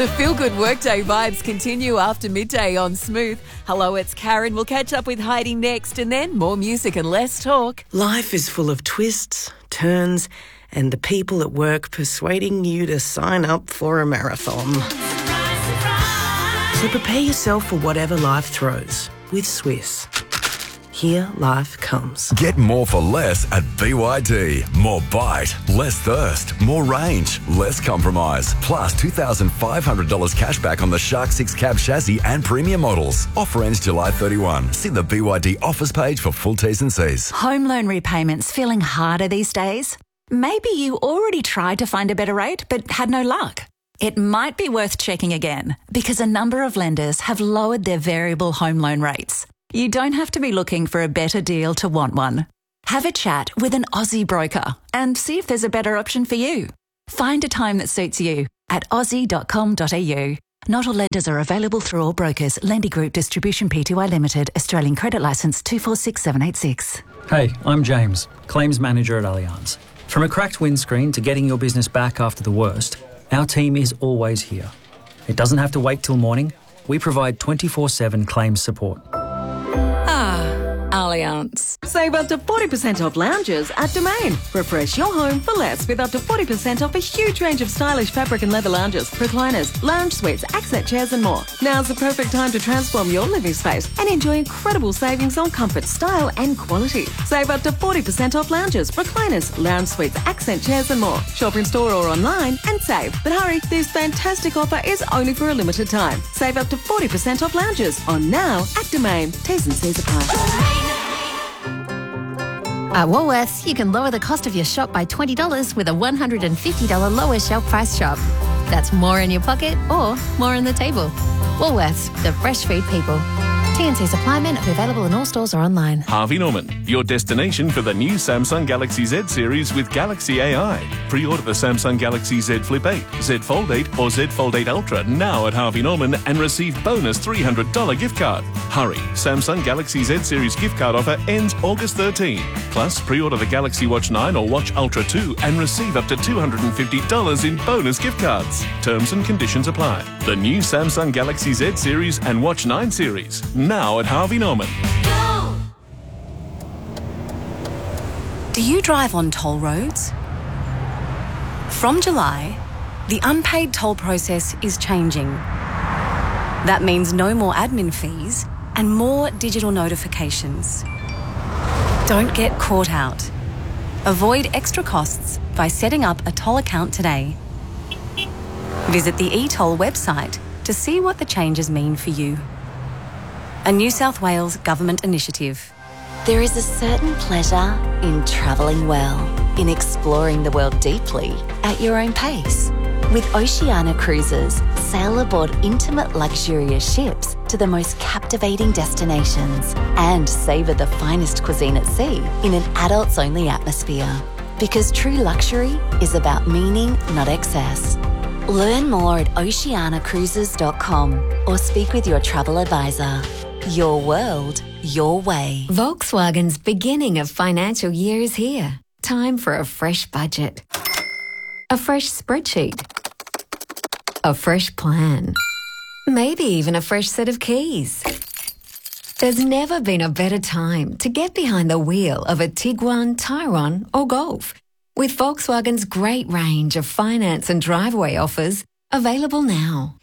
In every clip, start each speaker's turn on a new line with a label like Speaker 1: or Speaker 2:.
Speaker 1: The feel-good workday vibes continue after midday on Smooth. Hello, it's Karen. We'll catch up with Heidi next, and then more music and less talk.
Speaker 2: Life is full of twists, turns, and the people at work persuading you to sign up for a marathon. So prepare yourself for whatever life throws with Swiss. Here life comes.
Speaker 3: Get more for less at BYD. More bite, less thirst, more range, less compromise. Plus $2,500 cash back on the Shark 6 cab chassis and premium models. Offer ends July 31. See the BYD offers page for full T's and C's.
Speaker 4: Home loan repayments feeling harder these days? Maybe you already tried to find a better rate but had no luck. It might be worth checking again because a number of lenders have lowered their variable home loan rates. You don't have to be looking for a better deal to want one. Have a chat with an Aussie broker and see if there's a better option for you. Find a time that suits you at aussie.com.au. Not all lenders are available through all brokers. Lendy Group Distribution Pty Limited, Australian Credit Licence 246786.
Speaker 5: Hey, I'm James, Claims Manager at Allianz. From a cracked windscreen to getting your business back after the worst, our team is always here. It doesn't have to wait till morning. We provide 24/7 claims support.
Speaker 6: Allianz. Save up to 40% off lounges at Domain. Refresh your home for less with up to 40% off a huge range of stylish fabric and leather lounges, recliners, lounge suites, accent chairs and more. Now's the perfect time to transform your living space and enjoy incredible savings on comfort, style and quality. Save up to 40% off lounges, recliners, lounge suites, accent chairs and more. Shop in store or online and save. But hurry, this fantastic offer is only for a limited time. Save up to 40% off lounges on now at Domain. T's and C's apply.
Speaker 7: At Woolworths, you can lower the cost of your shop by $20 with a $150 lower shelf price shop. That's more in your pocket or more on the table. Woolworths, the fresh food people. T&C supply men are available in all stores or online.
Speaker 8: Harvey Norman, your destination for the new Samsung Galaxy Z series with Galaxy AI. Pre-order the Samsung Galaxy Z Flip 8, Z Fold 8 or Z Fold 8 Ultra now at Harvey Norman and receive bonus $300 gift card. Hurry, Samsung Galaxy Z series gift card offer ends August 13. Plus, pre-order the Galaxy Watch 9 or Watch Ultra 2 and receive up to $250 in bonus gift cards. Terms and conditions apply. The new Samsung Galaxy Z series and Watch 9 series. Now at Harvey Norman.
Speaker 9: Do you drive on toll roads? From July, the unpaid toll process is changing. That means no more admin fees and more digital notifications. Don't get caught out. Avoid extra costs by setting up a toll account today. Visit the eToll website to see what the changes mean for you. A New South Wales government initiative.
Speaker 10: There is a certain pleasure in travelling well, in exploring the world deeply at your own pace. With Oceania Cruises, sail aboard intimate luxurious ships to the most captivating destinations and savour the finest cuisine at sea in an adults-only atmosphere. Because true luxury is about meaning, not excess. Learn more at oceanacruises.com or speak with your travel advisor. Your world, your way.
Speaker 7: Volkswagen's beginning of financial year is here. Time for a fresh budget. A fresh spreadsheet. A fresh plan. Maybe even a fresh set of keys. There's never been a better time to get behind the wheel of a Tiguan, Tyrone or Golf. With Volkswagen's great range of finance and driveway offers available now.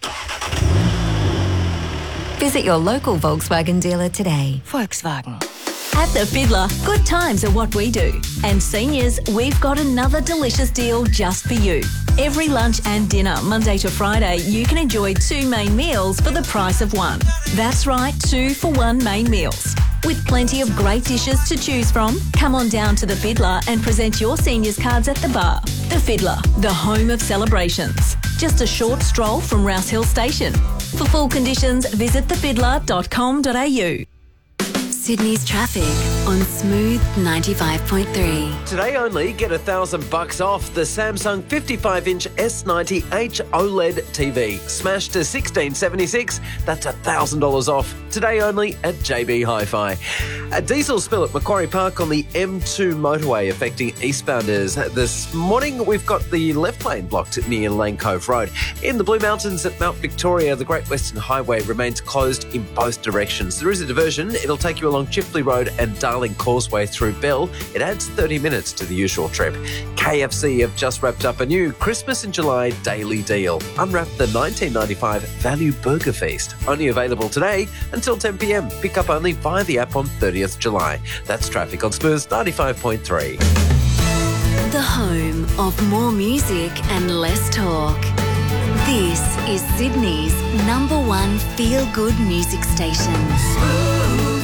Speaker 7: Visit your local Volkswagen dealer today.
Speaker 4: Volkswagen. At The Fiddler, good times are what we do. And seniors, we've got another delicious deal just for you. Every lunch and dinner, Monday to Friday, you can enjoy 2 main meals for the price of 1. That's right, 2 for 1 main meals. With plenty of great dishes to choose from, come on down to The Fiddler and present your seniors cards at the bar. The Fiddler, the home of celebrations. Just a short stroll from Rouse Hill Station. For full conditions, visit thefiddler.com.au.
Speaker 10: Sydney's traffic
Speaker 7: on Smooth 95.3.
Speaker 11: Today only, get $1,000 off the Samsung 55-inch S90H OLED TV. Smashed to $1,676. That's $1,000 off. Today only at JB Hi-Fi. A diesel spill at Macquarie Park on the M2 motorway affecting eastbounders. This morning, we've got the left lane blocked near Lane Cove Road. In the Blue Mountains at Mount Victoria, the Great Western Highway remains closed in both directions. There is a diversion. It'll take you along Chifley Road and Darling Causeway through Bell. It adds 30 minutes to the usual trip. KFC have just wrapped up a new Christmas in July daily deal. Unwrap the 1995 Value Burger Feast. Only available today until 10 p.m. Pick up only via the app on 30th July. That's traffic on Smooth 95.3.
Speaker 7: The home of more music and less talk. This is Sydney's #1 feel-good music station.
Speaker 12: Smooth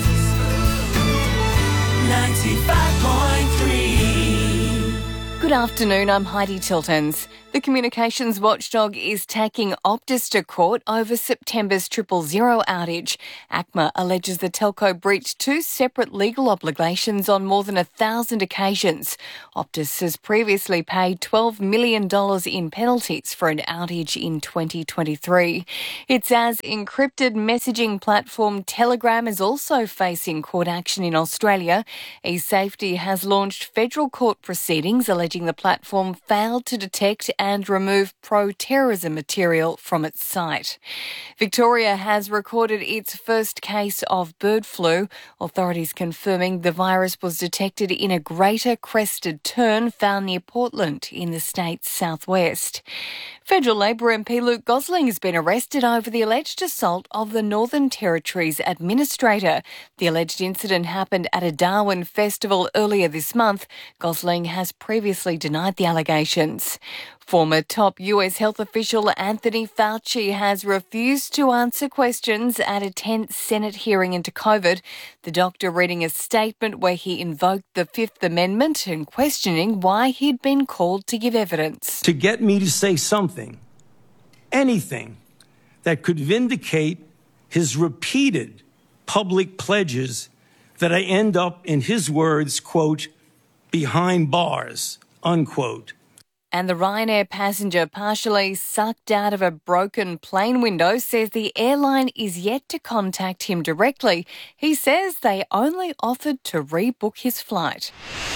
Speaker 12: 95.3.
Speaker 13: Good afternoon, I'm Heidi Tiltons. The communications watchdog is taking Optus to court over September's 000 outage. ACMA alleges the telco breached 2 separate legal obligations on more than 1,000 occasions. Optus has previously paid $12 million in penalties for an outage in 2023. It's as encrypted messaging platform Telegram is also facing court action in Australia. eSafety has launched federal court proceedings alleging the platform failed to detect and remove pro-terrorism material from its site. Victoria has recorded its first case of bird flu, authorities confirming the virus was detected in a greater crested tern found near Portland in the state's southwest. Federal Labor MP Luke Gosling has been arrested over the alleged assault of the Northern Territory's administrator. The alleged incident happened at a Darwin festival earlier this month. Gosling has previously denied the allegations. Former top US health official Anthony Fauci has refused to answer questions at a tense Senate hearing into COVID. The doctor reading a statement where he invoked the Fifth Amendment and questioning why he'd been called to give evidence.
Speaker 14: To get me to say something, anything, that could vindicate his repeated public pledges that I end up, in his words, quote, behind bars, unquote.
Speaker 13: And the Ryanair passenger partially sucked out of a broken plane window says the airline is yet to contact him directly. He says they only offered to rebook his flight.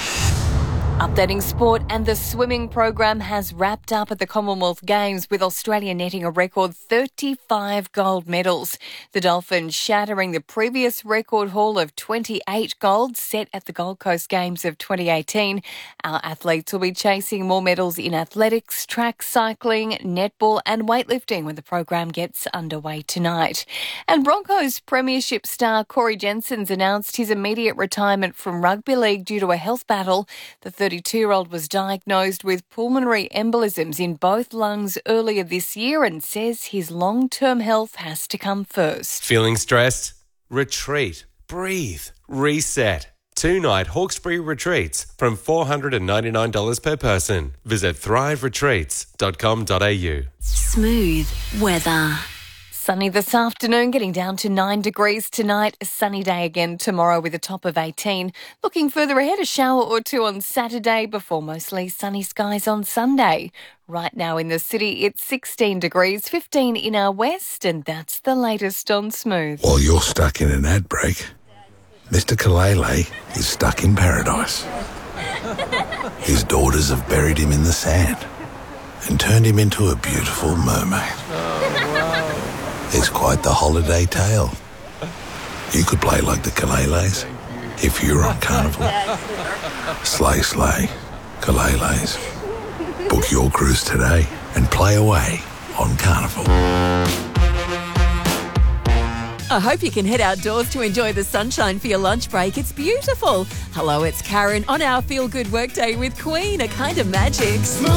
Speaker 13: Updating sport, and the swimming program has wrapped up at the Commonwealth Games with Australia netting a record 35 gold medals. The Dolphins shattering the previous record haul of 28 gold set at the Gold Coast Games of 2018. Our athletes will be chasing more medals in athletics, track cycling, netball and weightlifting when the program gets underway tonight. And Broncos premiership star Corey Jensen's announced his immediate retirement from rugby league due to a health battle. The 32-year-old was diagnosed with pulmonary embolisms in both lungs earlier this year and says his long-term health has to come first.
Speaker 15: Feeling stressed? Retreat. Breathe. Reset. 2-night Hawkesbury retreats from $499 per person. Visit thriveretreats.com.au.
Speaker 7: Smooth weather.
Speaker 13: Sunny this afternoon, getting down to 9 degrees tonight. A sunny day again tomorrow with a top of 18. Looking further ahead, a shower or two on Saturday before mostly sunny skies on Sunday. Right now in the city, it's 16 degrees, 15 in our west, and that's the latest on Smooth.
Speaker 16: While you're stuck in an ad break, Mr. Kalele is stuck in paradise. His daughters have buried him in the sand and turned him into a beautiful mermaid. It's quite the holiday tale. You could play like the Kaleles if you're on Carnival. Slay, slay, Kaleles. Book your cruise today and play away on Carnival.
Speaker 1: I hope you can head outdoors to enjoy the sunshine for your lunch break. It's beautiful. Hello, it's Karen on our Feel Good Workday with Queen, A Kind of Magic.